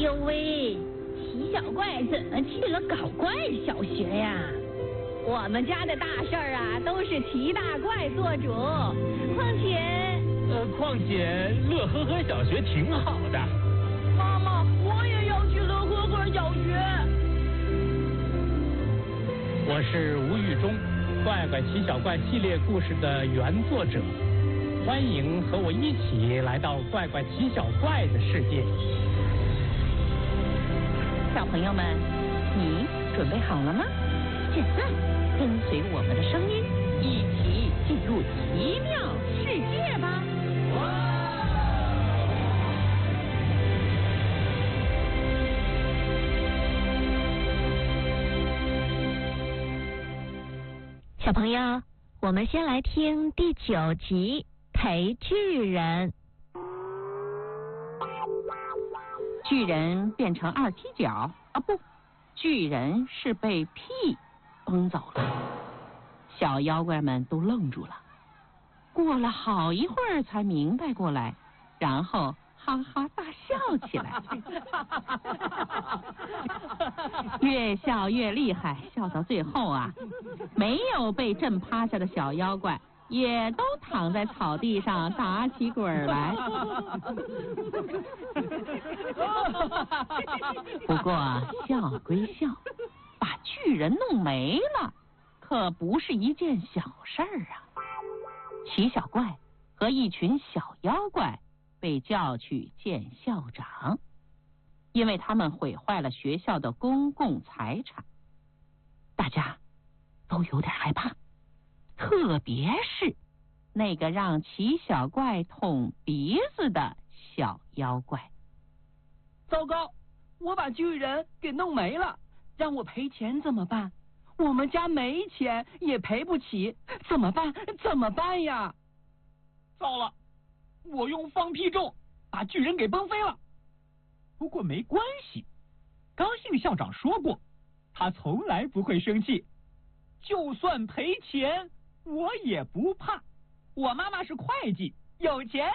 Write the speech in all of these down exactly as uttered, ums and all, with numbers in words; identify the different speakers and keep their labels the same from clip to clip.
Speaker 1: 呦喂，齐小怪怎么去了搞怪小学呀？我们家的大事儿啊，都是齐大怪做主。况且，
Speaker 2: 呃，况且乐呵呵小学挺好的。
Speaker 3: 妈妈，我也要去乐呵呵小学。
Speaker 2: 我是吴玉忠，怪怪齐小怪系列故事的原作者。欢迎和我一起来到怪怪齐小怪的世界。
Speaker 4: 小朋友们，你准备好了吗？现在跟随我们的声音，一起进入奇妙世界吧！
Speaker 1: 小朋友，我们先来听第九集《陪巨人》。
Speaker 4: 巨人变成二踢脚啊，不，巨人是被屁崩走了。小妖怪们都愣住了，过了好一会儿才明白过来，然后哈哈大笑起来，越笑越厉害，笑到最后啊，没有被震趴下的小妖怪也都躺在草地上打起滚来。不过笑归笑，把巨人弄没了，可不是一件小事儿啊。齐小怪和一群小妖怪被叫去见校长，因为他们毁坏了学校的公共财产。大家都有点害怕，特别是那个让齐小怪捅鼻子的小妖怪。
Speaker 3: 糟糕，我把巨人给弄没了，让我赔钱怎么办？我们家没钱，也赔不起，怎么办？怎么办呀？
Speaker 2: 糟了，我用放屁咒把巨人给崩飞了。不过没关系，高兴校长说过，他从来不会生气，就算赔钱我也不怕。我妈妈是会计，有钱。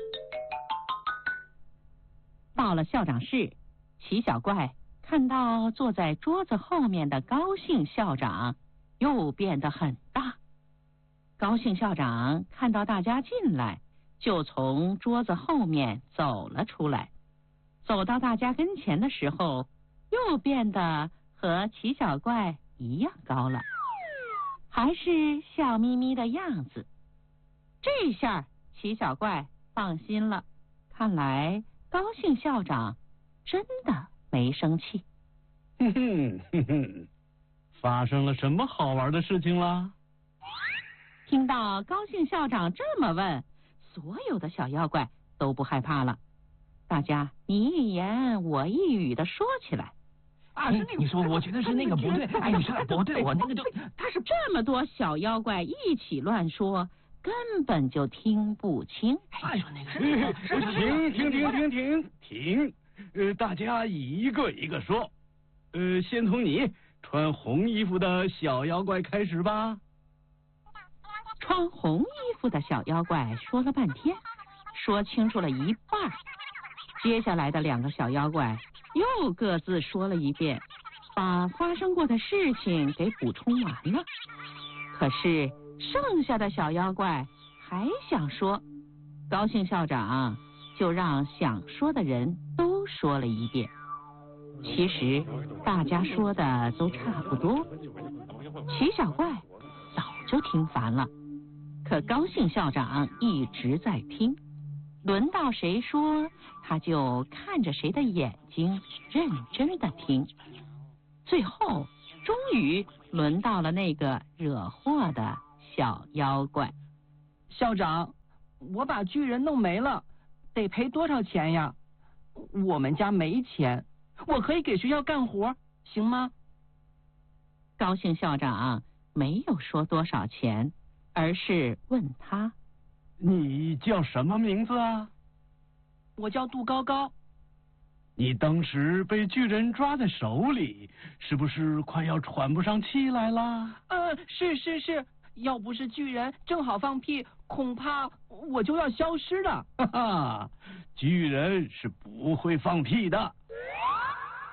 Speaker 4: 到了校长室，齐小怪看到坐在桌子后面的高兴校长又变得很大。高兴校长看到大家进来，就从桌子后面走了出来，走到大家跟前的时候，又变得和齐小怪一样高了，还是笑眯眯的样子。这下齐小怪放心了，看来高兴校长真的没生气。
Speaker 5: 哼哼哼哼，发生了什么好玩的事情啦？
Speaker 4: 听到高兴校长这么问，所有的小妖怪都不害怕了，大家你一言我一语的说起来。
Speaker 2: 啊，是那个，你说，我觉得是那个不对，哎，你说的不对，我那个就，
Speaker 4: 他是这么多小妖怪一起乱说，根本就听不清。
Speaker 2: 哎，说那个是，
Speaker 5: 停停停停停停，呃，大家一个一个说，呃，先从你穿红衣服的小妖怪开始吧。
Speaker 4: 穿红衣服的小妖怪说了半天，说清楚了一半，接下来的两个小妖怪又各自说了一遍，把发生过的事情给补充完了。可是剩下的小妖怪还想说，高兴校长就让想说的人都说了一遍。其实大家说的都差不多，齐小怪早就听烦了，可高兴校长一直在听，轮到谁说他就看着谁的眼睛认真的听。最后终于轮到了那个惹祸的小妖怪。
Speaker 3: 校长，我把巨人弄没了，得赔多少钱呀？我们家没钱，我可以给学校干活，行吗？
Speaker 4: 高兴校长没有说多少钱，而是问他：
Speaker 5: 你叫什么名字啊？
Speaker 3: 我叫杜高高。
Speaker 5: 你当时被巨人抓在手里，是不是快要喘不上气来啦？
Speaker 3: 呃，是是是，要不是巨人正好放屁，恐怕我就要消失了。
Speaker 5: 哈哈，巨人是不会放屁的。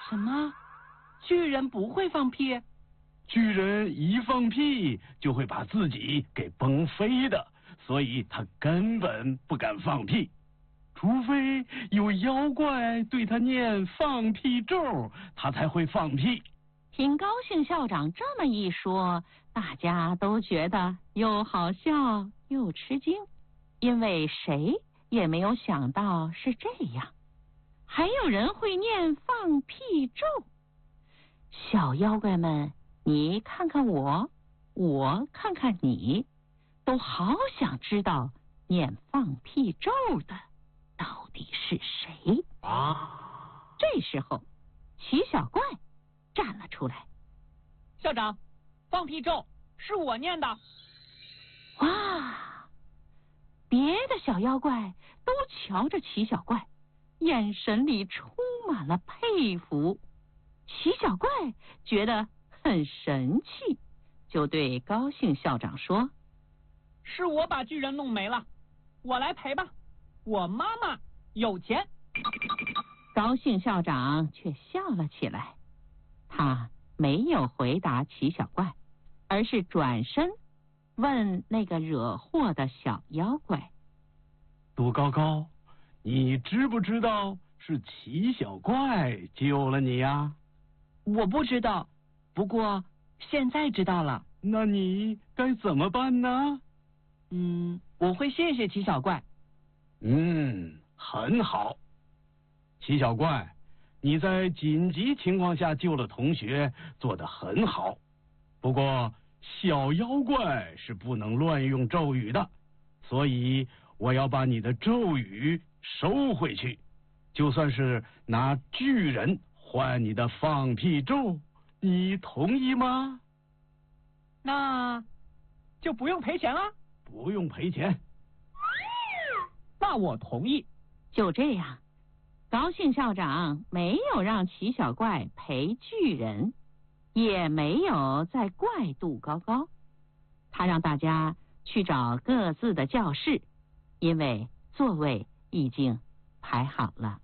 Speaker 3: 什么？巨人不会放屁？
Speaker 5: 巨人一放屁就会把自己给崩飞的，所以他根本不敢放屁，除非有妖怪对他念放屁咒，他才会放屁。
Speaker 4: 听高兴校长这么一说，大家都觉得又好笑又吃惊，因为谁也没有想到是这样，还有人会念放屁咒。小妖怪们，你看看我，我看看你，都好想知道念放屁咒的到底是谁啊！这时候，奇小怪站了出来。
Speaker 2: 校长，放屁咒是我念的。
Speaker 4: 哇！别的小妖怪都瞧着奇小怪，眼神里充满了佩服。奇小怪觉得很神气，就对高兴校长说：“
Speaker 2: 是我把巨人弄没了，我来赔吧，我妈妈有钱。”
Speaker 4: 高兴校长却笑了起来，他没有回答奇小怪，而是转身问那个惹祸的小妖怪：“
Speaker 5: 杜高高，你知不知道是奇小怪救了你呀？”“
Speaker 3: 我不知道，不过现在知道了。”“
Speaker 5: 那你该怎么办呢？”“
Speaker 3: 嗯，我会谢谢奇小怪。”“
Speaker 5: 嗯，很好。奇小怪，你在紧急情况下救了同学，做得很好。不过小妖怪是不能乱用咒语的，所以我要把你的咒语收回去，就算是拿巨人换你的放屁咒，你同意吗？”“
Speaker 2: 那就不用赔钱了。”“
Speaker 5: 不用赔钱。”“
Speaker 2: 那我同意。”
Speaker 4: 就这样，高兴校长没有让奇小怪赔巨人，也没有再怪杜高高。他让大家去找各自的教室，因为座位已经排好了。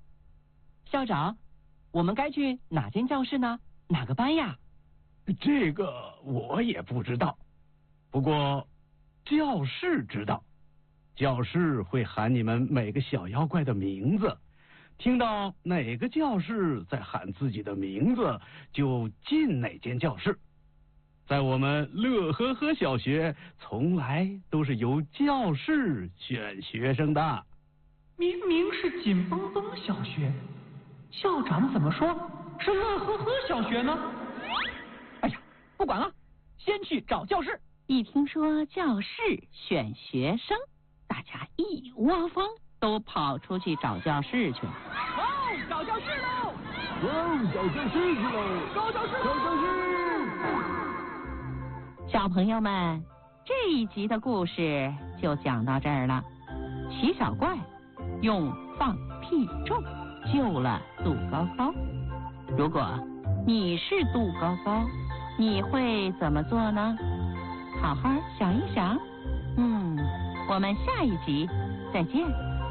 Speaker 3: “校长，我们该去哪间教室呢？哪个班呀？”“
Speaker 5: 这个我也不知道，不过教室知道。教室会喊你们每个小妖怪的名字，听到哪个教室在喊自己的名字，就进哪间教室。在我们乐呵呵小学，从来都是由教室选学生的。”“
Speaker 2: 明明是紧绷绷小学，校长怎么说是乐呵呵小学呢？”“哎呀，不管了，先去找教室。”
Speaker 4: 一听说教室选学生，大家一窝蜂都跑出去找教室去了。
Speaker 2: “哦，找教室喽！
Speaker 5: 哦，找教室去喽！
Speaker 2: 找教室！
Speaker 5: 找教室！”
Speaker 4: 小朋友们，这一集的故事就讲到这儿了。奇小怪用放屁咒救了杜高高。如果你是杜高高，你会怎么做呢？好好想一想。嗯，我们下一集再见。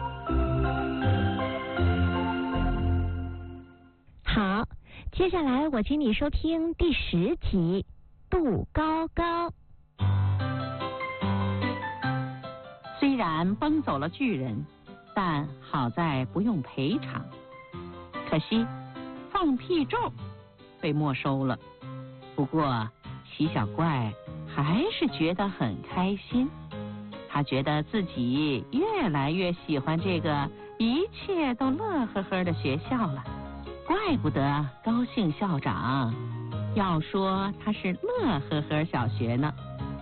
Speaker 6: 好，接下来我请你收听第十集《杜高高》。
Speaker 4: 虽然崩走了巨人，但好在不用赔偿。可惜放屁咒被没收了。不过奇小怪还是觉得很开心，他觉得自己越来越喜欢这个一切都乐呵呵的学校了。怪不得高兴校长要说他是乐呵呵小学呢。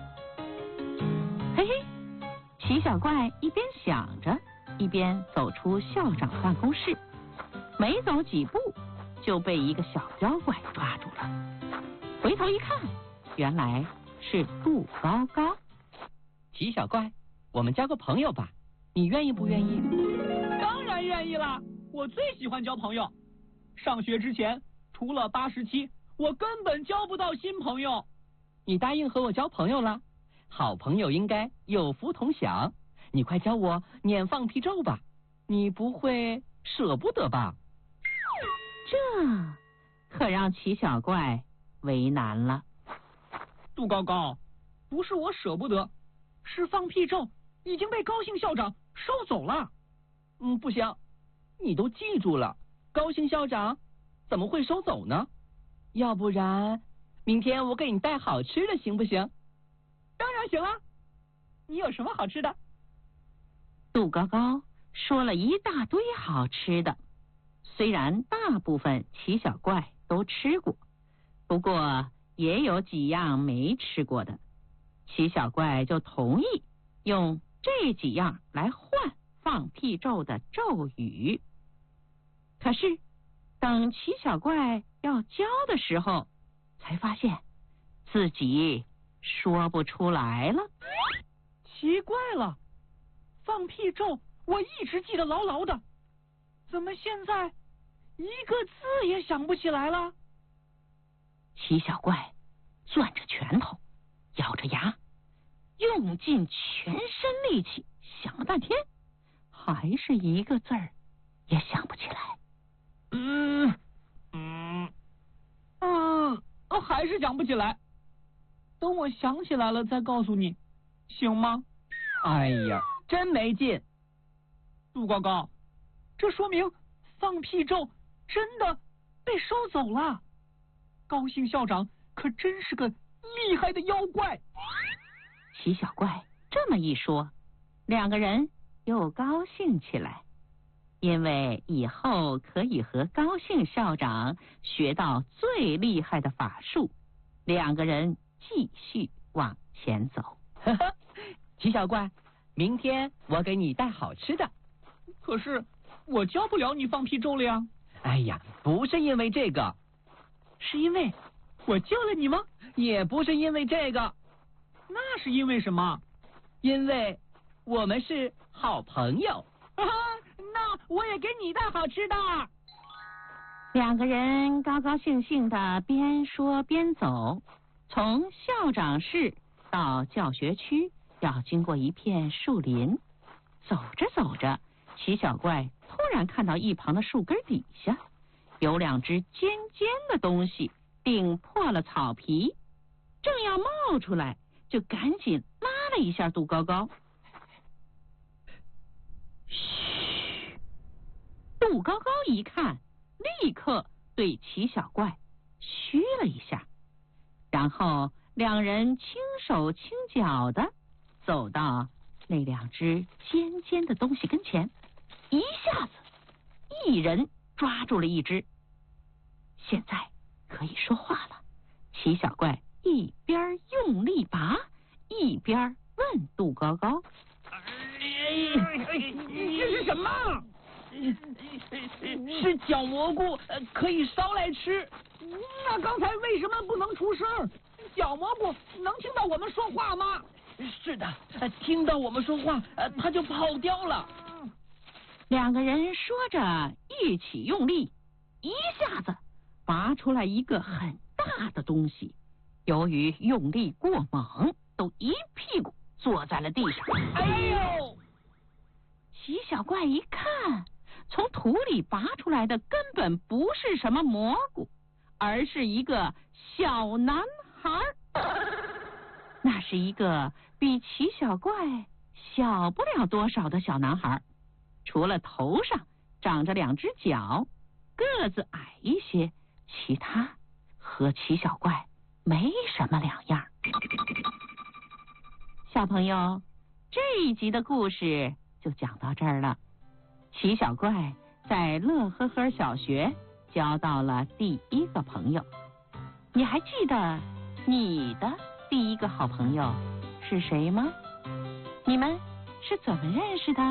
Speaker 4: 嘿嘿，奇小怪一边想着，一边走出校长办公室，没走几步就被一个小妖怪抓住了。回头一看，原来是杜高高。
Speaker 3: “奇小怪，我们交个朋友吧，你愿意不愿意？”“
Speaker 2: 当然愿意啦，我最喜欢交朋友。上学之前，除了八十七，我根本交不到新朋友。”“
Speaker 3: 你答应和我交朋友了，好朋友应该有福同享。你快教我念放屁咒吧，你不会舍不得吧？”
Speaker 6: 这
Speaker 4: 可让齐小怪为难了。
Speaker 2: 杜高高，不是我舍不得，是放屁咒已经被高兴校长收走了。
Speaker 3: 嗯，不行，你都记住了，高兴校长怎么会收走呢？要不然，明天我给你带好吃的，行不行？
Speaker 2: 当然行啊，你有什么好吃的？
Speaker 4: 杜高高说了一大堆好吃的，虽然大部分齐小怪都吃过，不过也有几样没吃过的，齐小怪就同意用这几样来换放屁咒的咒语。可是等齐小怪要教的时候，才发现自己说不出来了。
Speaker 2: 奇怪了，放屁咒我一直记得牢牢的，怎么现在一个字也想不起来了？
Speaker 4: 齐小怪攥着拳头，咬着牙，用尽全身力气想了半天，还是一个字儿也想不起来。
Speaker 2: 嗯嗯嗯，还是想不起来。等我想起来了再告诉你，行吗？
Speaker 3: 哎呀，真没劲！
Speaker 2: 杜高高，这说明放屁咒真的被收走了。高兴校长可真是个厉害的妖怪。
Speaker 4: 齐小怪这么一说，两个人又高兴起来，因为以后可以和高兴校长学到最厉害的法术。两个人继续往前走。
Speaker 3: 呵呵，齐小怪，明天我给你带好吃的。
Speaker 2: 可是我教不了你放屁咒了呀。
Speaker 3: 哎呀，不是因为这个，
Speaker 2: 是因为我救了你吗？
Speaker 3: 也不是因为这个，
Speaker 2: 那是因为什么？
Speaker 3: 因为我们是好朋友。
Speaker 2: 啊，那我也给你带好吃的。
Speaker 4: 两个人高高兴兴的边说边走，从校长室到教学区要经过一片树林。走着走着，齐小怪突然看到一旁的树根底下有两只尖尖的东西顶破了草皮，正要冒出来，就赶紧拉了一下杜高高。嘘！杜高高一看，立刻对齐小怪嘘了一下，然后两人轻手轻脚的走到那两只尖尖的东西跟前，一下子一人抓住了一只。现在可以说话了，齐小怪一边用力拔，一边问杜高高：“
Speaker 2: 这是什么？
Speaker 3: 是角蘑菇，可以烧来吃。
Speaker 2: 那刚才为什么不能出声？角蘑菇能听到我们说话吗？”
Speaker 3: 是的，听到我们说话，它就跑掉了。
Speaker 4: 两个人说着，一起用力，一下子拔出来一个很大的东西。由于用力过猛，都一屁股坐在了地上。
Speaker 3: 哎呦！
Speaker 4: 齐小怪一看，从土里拔出来的根本不是什么蘑菇，而是一个小男孩。那是一个比齐小怪小不了多少的小男孩，除了头上长着两只角，个子矮一些，其他和齐小怪没什么两样。小朋友，这一集的故事就讲到这儿了。齐小怪在乐呵呵小学交到了第一个朋友。你还记得你的第一个好朋友是谁吗？你们是怎么认识的？